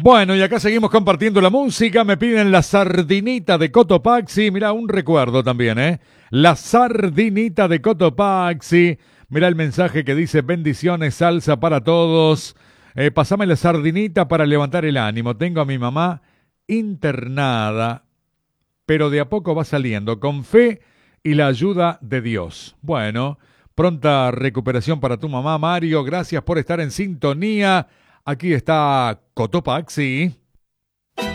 Bueno, y acá seguimos compartiendo la música. Me piden la sardinita de Cotopaxi. Mirá, un recuerdo también, ¿eh? La sardinita de Cotopaxi. Mirá el mensaje que dice: bendiciones, salsa para todos. Pasame la sardinita para levantar el ánimo. Tengo a mi mamá internada, pero de a poco va saliendo, con fe y la ayuda de Dios. Bueno, pronta recuperación para tu mamá, Mario. Gracias por estar en sintonía. Aquí está Cotopaxi.